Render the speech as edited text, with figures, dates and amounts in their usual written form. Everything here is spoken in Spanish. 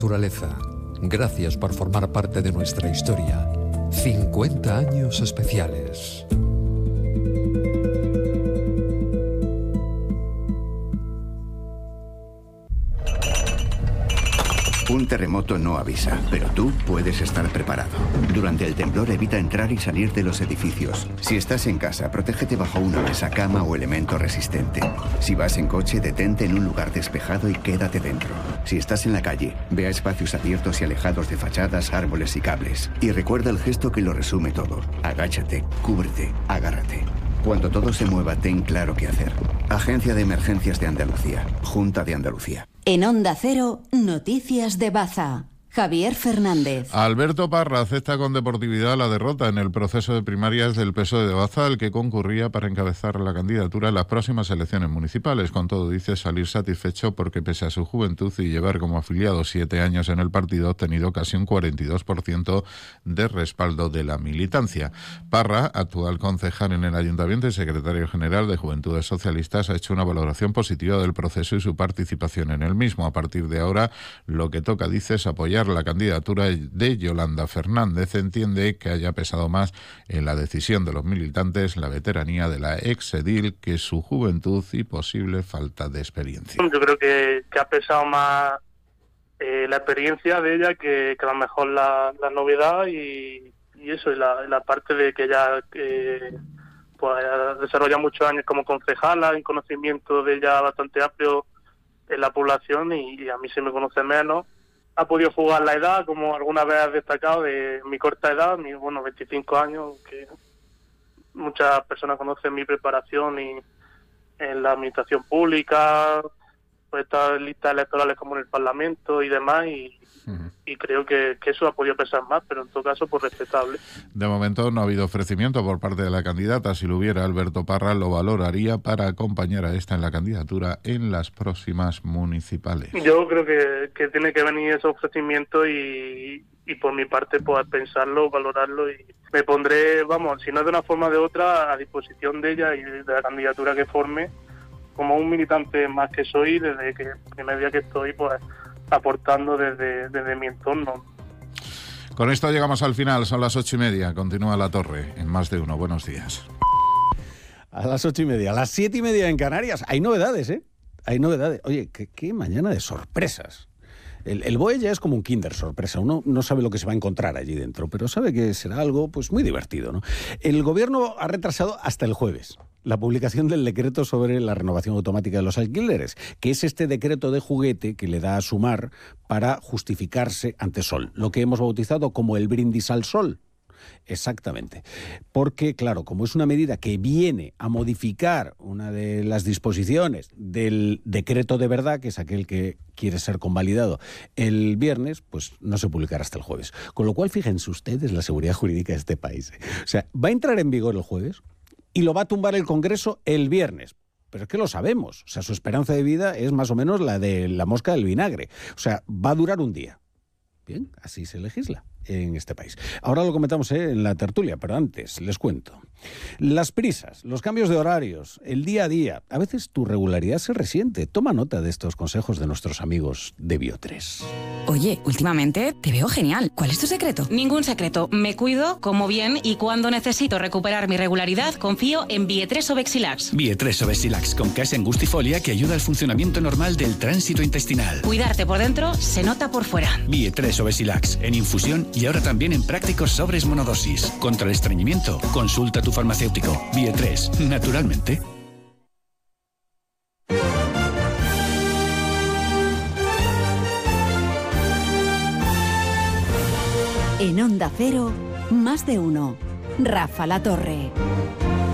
Naturaleza, gracias por formar parte de nuestra historia. 50 años especiales. Un terremoto no avisa, pero tú puedes estar preparado. Durante el temblor evita entrar y salir de los edificios. Si estás en casa, protégete bajo una mesa, cama o elemento resistente. Si vas en coche, detente en un lugar despejado y quédate dentro. Si estás en la calle, ve a espacios abiertos y alejados de fachadas, árboles y cables. Y recuerda el gesto que lo resume todo. Agáchate, cúbrete, agárrate. Cuando todo se mueva, ten claro qué hacer. Agencia de Emergencias de Andalucía. Junta de Andalucía. En Onda Cero, Noticias de Baza. Javier Fernández. Alberto Parra acepta con deportividad la derrota en el proceso de primarias del PSOE de Baza, al que concurría para encabezar la candidatura en las próximas elecciones municipales. Con todo, dice salir satisfecho porque, pese a su juventud y llevar como afiliado 7 años en el partido, ha obtenido casi un 42% de respaldo de la militancia. Parra, actual concejal en el Ayuntamiento y secretario general de Juventudes Socialistas, ha hecho una valoración positiva del proceso y su participación en el mismo. A partir de ahora, lo que toca, dice, es apoyar la candidatura de Yolanda Fernández. Entiende que haya pesado más en la decisión de los militantes la veteranía de la ex-edil que su juventud y posible falta de experiencia. Yo creo que ha pesado más la experiencia de ella que a lo mejor la novedad y eso, y la parte de que ella pues ha desarrollado muchos años como concejala, en conocimiento de ella bastante amplio en la población y a mí se me conoce menos. Ha podido jugar la edad, como alguna vez has destacado, de mi corta edad, 25 años, que muchas personas conocen mi preparación y en la administración pública, pues estar en listas electorales como en el Parlamento y demás, y creo que eso ha podido pesar más, pero en todo caso, pues respetable. De momento no ha habido ofrecimiento por parte de la candidata. Si lo hubiera, Alberto Parra lo valoraría para acompañar a esta en la candidatura en las próximas municipales. Yo creo que tiene que venir ese ofrecimiento y por mi parte, pues pensarlo, valorarlo y me pondré, si no de una forma o de otra, a disposición de ella y de la candidatura que forme, como un militante más que soy, desde que el primer día que estoy, pues aportando desde mi entorno. Con esto llegamos al final, son las 8:30, continúa La Torre, en Más de Uno. Buenos días. A las 8:30, a las 7:30 en Canarias. Hay novedades, ¿eh? Hay novedades. Oye, qué mañana de sorpresas. El BOE ya es como un Kinder sorpresa. Uno no sabe lo que se va a encontrar allí dentro, pero sabe que será algo pues muy divertido, ¿no? El Gobierno ha retrasado hasta el jueves la publicación del decreto sobre la renovación automática de los alquileres, que es este decreto de juguete que le da a Sumar para justificarse ante Sol, lo que hemos bautizado como el brindis al sol. Exactamente. Porque, claro, como es una medida que viene a modificar una de las disposiciones del decreto de verdad, que es aquel que quiere ser convalidado el viernes, pues no se publicará hasta el jueves. Con lo cual, fíjense ustedes la seguridad jurídica de este país. O sea, va a entrar en vigor el jueves y lo va a tumbar el Congreso el viernes. Pero es que lo sabemos. O sea, su esperanza de vida es más o menos la de la mosca del vinagre. O sea, va a durar un día. Bien, así se legisla en este país. Ahora lo comentamos en la tertulia, pero antes les cuento. Las prisas, los cambios de horarios, el día a día. A veces tu regularidad se resiente. Toma nota de estos consejos de nuestros amigos de Bio3. Oye, últimamente te veo genial. ¿Cuál es tu secreto? Ningún secreto. Me cuido, como bien y cuando necesito recuperar mi regularidad, confío en Bie3 Obexilax. Bie3 Obexilax con case angustifolia que ayuda al funcionamiento normal del tránsito intestinal. Cuidarte por dentro se nota por fuera. Bie3 Obexilax en infusión y ahora también en prácticos sobres monodosis. Contra el estreñimiento, consulta a tu farmacéutico. Bie3, naturalmente. En Onda Cero, Más de Uno. Rafa La Torre.